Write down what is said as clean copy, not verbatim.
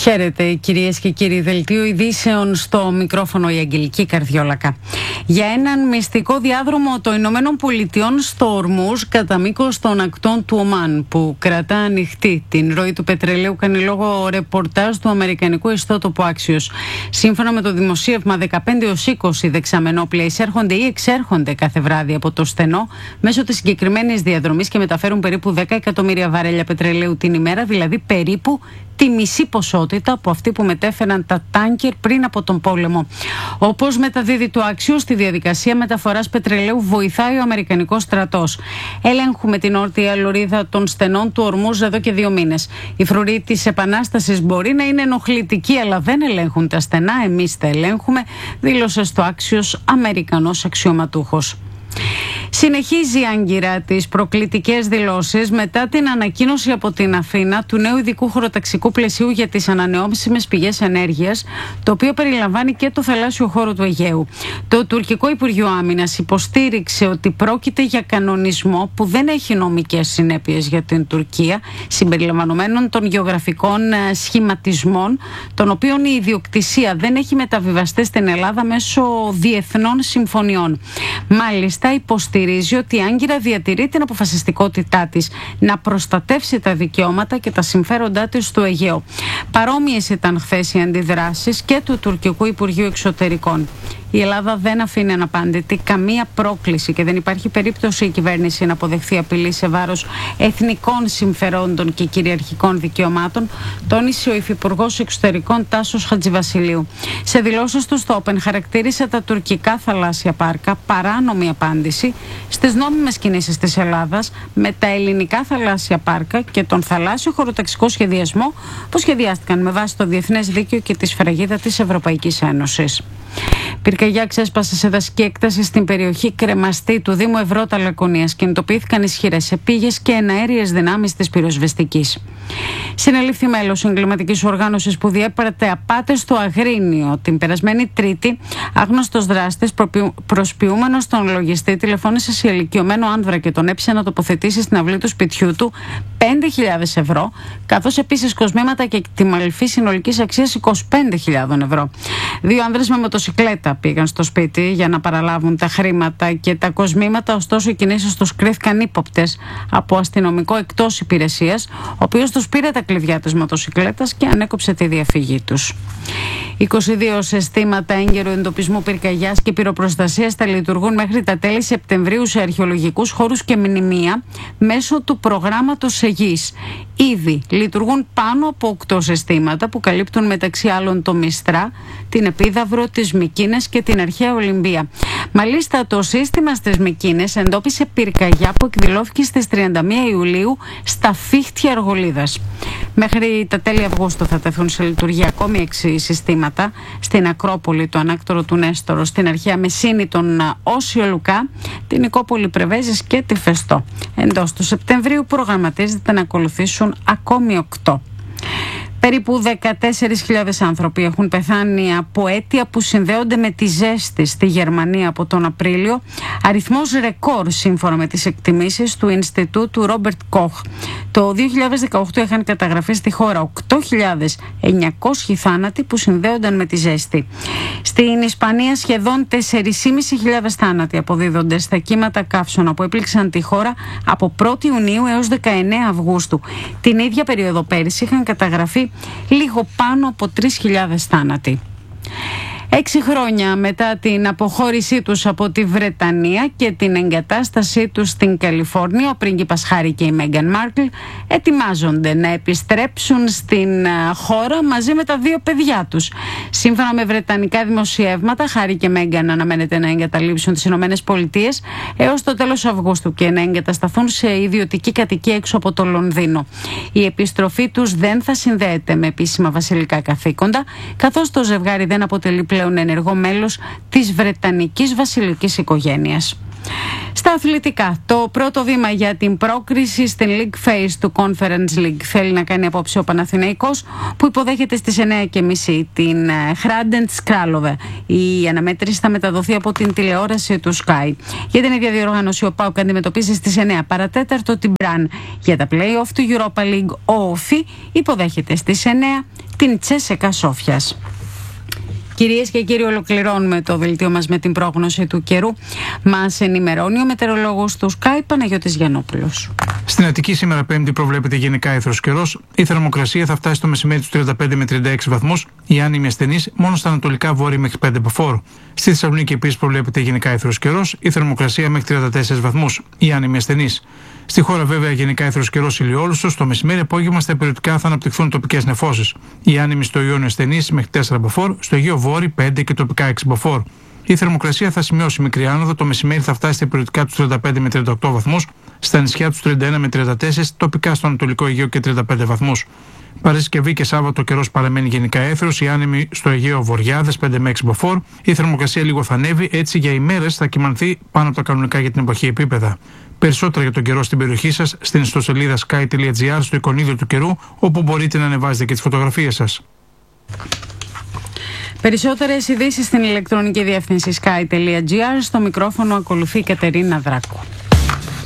Χαίρετε κυρίες και κύριοι, δελτίο ειδήσεων, στο μικρόφωνο η Αγγελική Καρδιόλακα. Για έναν μυστικό διάδρομο των Ηνωμένων Πολιτειών στο Ορμούζ κατά μήκος των ακτών του Ομάν που κρατά ανοιχτή την ροή του πετρελαίου κάνει λόγο ρεπορτάζ του αμερικανικού ιστότοπου Axios. Σύμφωνα με το δημοσίευμα, 15-20 δεξαμενόπλια εισέρχονται ή εξέρχονται κάθε βράδυ από το στενό μέσω της συγκεκριμένης διαδρομής και μεταφέρουν περίπου 10 εκατομμύρια βαρέλια πετρελαίου την ημέρα, δηλαδή περίπου τη μισή ποσότητα από αυτή που μετέφεραν τα τάνκερ πριν από τον πόλεμο. Όπως μεταδίδει το Axios, στη διαδικασία μεταφοράς πετρελαίου βοηθάει ο Αμερικανικός στρατός. Ελέγχουμε την όρτια λωρίδα των στενών του Ορμούζ εδώ και 2 μήνες. Η φρουρή της Επανάστασης μπορεί να είναι ενοχλητική, αλλά δεν ελέγχουν τα στενά. Εμείς τα ελέγχουμε, δήλωσε στο Axios Αμερικανός αξιωματούχος. Συνεχίζει η Άγκυρα τις προκλητικές δηλώσεις μετά την ανακοίνωση από την Αθήνα του νέου ειδικού χωροταξικού πλαισίου για τις ανανεώσιμες πηγές ενέργειας, το οποίο περιλαμβάνει και το θαλάσσιο χώρο του Αιγαίου. Το τουρκικό Υπουργείο Άμυνας υποστήριξε ότι πρόκειται για κανονισμό που δεν έχει νομικές συνέπειες για την Τουρκία, συμπεριλαμβανομένων των γεωγραφικών σχηματισμών, των οποίων η ιδιοκτησία δεν έχει μεταβιβαστεί στην Ελλάδα μέσω διεθνών συμφωνιών. Μάλιστα, υποστηρίζει ότι η Άγκυρα διατηρεί την αποφασιστικότητά της να προστατεύσει τα δικαιώματα και τα συμφέροντά της στο Αιγαίο. Παρόμοιες ήταν χθες οι αντιδράσεις και του τουρκικού Υπουργείου Εξωτερικών. Η Ελλάδα δεν αφήνει αναπάντητη καμία πρόκληση και δεν υπάρχει περίπτωση η κυβέρνηση να αποδεχθεί απειλή σε βάρος εθνικών συμφερόντων και κυριαρχικών δικαιωμάτων, τόνισε ο Υφυπουργός Εξωτερικών Τάσος Χατζηβασιλείου. Σε δηλώσεις του στο Open χαρακτήρισε τα τουρκικά θαλάσσια πάρκα παράνομη απάντηση στις νόμιμες κινήσεις της Ελλάδας με τα ελληνικά θαλάσσια πάρκα και τον θαλάσσιο χωροταξικό σχεδιασμό που σχεδιάστηκαν με βάση το διεθνές δίκαιο και τη σφραγίδα της Ευρωπαϊκής Ένωσης. Πυρκαγιά ξέσπασε σε δασική έκταση στην περιοχή Κρεμαστή του Δήμου Ευρώτα Λακωνίας. Κινητοποιήθηκαν ισχυρές επίγειες και εναέριες δυνάμεις της πυροσβεστικής. Συνελήφθη μέλος εγκληματικής οργάνωσης που διέπρατε απάτες στο Αγρίνιο. Την περασμένη Τρίτη, άγνωστος δράστης, προσποιούμενος τον λογιστή, τηλεφώνησε σε ηλικιωμένο άνδρα και τον έπεισε να τοποθετήσει στην αυλή του σπιτιού του 5.000 ευρώ, καθώς επίσης κοσμήματα και εκτιμαλφή συνολικής αξίας 25.000 ευρώ. 2 άνδρες με μοτοσικλέτα πήγαν στο σπίτι για να παραλάβουν τα χρήματα και τα κοσμήματα, ωστόσο οι κινήσεις τους κρίθηκαν ύποπτες από αστυνομικό εκτός υπηρεσίας, ο οποίος τους πήρε τα κλειδιά της μοτοσικλέτας και ανέκοψε τη διαφυγή τους. 22 συστήματα έγκαιρου εντοπισμού πυρκαγιάς και πυροπροστασίας θα λειτουργούν μέχρι τα τέλη Σεπτεμβρίου σε αρχαιολογικούς χώρους και μνημεία μέσω του προγράμματος ΕΓΙΣ. Ήδη λειτουργούν πάνω από 8 συστήματα που καλύπτουν μεταξύ άλλων το Μιστρά, την Επίδαυρο, τις Μυκίνες και την Αρχαία Ολυμπία. Μάλιστα, το σύστημα στις Μυκίνες εντόπισε πυρκαγιά που εκδηλώθηκε στις 31 Ιουλίου στα Φίχτια Αργολίδας. Μέχρι τα τέλη Αυγούστου θα τεθούν σε λειτουργία ακόμη 6 συστήματα στην Ακρόπολη, το Ανάκτορο του Νέστορο, στην Αρχαία Μεσίνη, τον Όσιο Λουκά, την Νικόπολη Πρεβέζης και τη Φεστό. Εντός του Σεπτεμβρίου προγραμματίζεται να ακολουθήσουν ακόμη 8. Περίπου 14.000 άνθρωποι έχουν πεθάνει από αίτια που συνδέονται με τη ζέστη στη Γερμανία από τον Απρίλιο, αριθμός ρεκόρ σύμφωνα με τις εκτιμήσεις του Ινστιτούτου Ρόμπερτ Κοχ. Το 2018 είχαν καταγραφεί στη χώρα 8.900 θάνατοι που συνδέονταν με τη ζέστη. Στην Ισπανία σχεδόν 4.500 θάνατοι αποδίδονται στα κύματα καύσωνα που έπληξαν τη χώρα από 1η Ιουνίου έως 19 Αυγούστου. Την ίδια περίοδο πέρυσι είχαν καταγραφεί λίγο πάνω από 3.000 θάνατοι. 6 χρόνια μετά την αποχώρησή τους από τη Βρετανία και την εγκατάστασή τους στην Καλιφόρνια, ο πρίγκιπας Χάρι και η Μέγκαν Μάρκλ ετοιμάζονται να επιστρέψουν στην χώρα μαζί με τα 2 παιδιά τους. Σύμφωνα με βρετανικά δημοσιεύματα, Χάρι και Μέγκαν αναμένεται να εγκαταλείψουν τις Ηνωμένες Πολιτείες έως το τέλος Αυγούστου και να εγκατασταθούν σε ιδιωτική κατοικία έξω από το Λονδίνο. Η επιστροφή τους δεν θα συνδέεται με επίσημα βασιλικά καθήκοντα, καθώς το ζευγάρι δεν αποτελεί πλέον ενεργό μέλος της Βρετανικής βασιλικής οικογένειας. Στα αθλητικά, το πρώτο βήμα για την πρόκριση στην League Phase του Conference League θέλει να κάνει απόψε ο Παναθηναϊκός, που υποδέχεται στις 9.30 την Hrádec Králové. Η αναμέτρηση θα μεταδοθεί από την τηλεόραση του Sky. Για την ίδια διοργάνωση, ο ΠΑΟΚ αντιμετωπίζει στις 9 παρατέταρτο την Μπραν. Για τα play-off του Europa League, ο ΟΦΗ υποδέχεται στις 9 την Τσέσεκα Σόφιας. Κυρίες και κύριοι, ολοκληρώνουμε το δελτίο μας με την πρόγνωση του καιρού. Μας ενημερώνει ο μετεωρολόγος του Sky, Παναγιώτης Γιαννόπουλος. Στην Αττική σήμερα Πέμπτη προβλέπεται γενικά αίθρος καιρός. Η θερμοκρασία θα φτάσει στο μεσημέρι τους 35 με 36 βαθμούς. Οι άνεμοι ασθενείς μόνο στα ανατολικά βόρεια μέχρι 5 μποφόρ. Στη Θεσσαλονίκη επίσης προβλέπεται γενικά αίθρος καιρός. Η θερμοκρασία μέχρι 34 βαθμούς. Οι άνεμοι ασθενείς. Στη χώρα βέβαια γενικά αίθρος καιρός ηλιόλουστος. Το μεσημέρι απόγευμα στα περιοδικά θα αναπτυχθούν τοπικές νεφώσεις. Οι άνεμοι στο Ιόνιο ασθενείς μέχρι 4 μποφόρ. Στο Αιγαίο Βόρειο 5 και τοπικά 6 μποφόρ. Η θερμοκρασία θα σημειώσει μικρή άνοδο. Το μεσημέρι θα φτάσει στα περιοδικά του 35 με 38 βαθμούς. Στα νησιά του 31 με 34, τοπικά στο Ανατολικό Αιγαίο και 35 βαθμούς. Παρασκευή και Σάββατο ο καιρός παραμένει γενικά έθρος. Οι άνεμοι στο Αιγαίο Βοριάδες 5 με 6 μποφόρ. Η θερμοκρασία λίγο θα ανέβει, έτσι για ημέρες θα κυμανθεί πάνω από τα κανονικά για την εποχή επίπεδα. Περισσότερα για τον καιρό στην περιοχή σας στην ιστοσελίδα sky.gr, στο εικονίδιο του καιρού, όπου μπορείτε να ανεβάζετε και τις φωτογραφίες σας. Περισσότερες ειδήσεις στην ηλεκτρονική διεύθυνση sky.gr. Στο μικρόφωνο ακολουθεί η Κατερίνα Δράκου.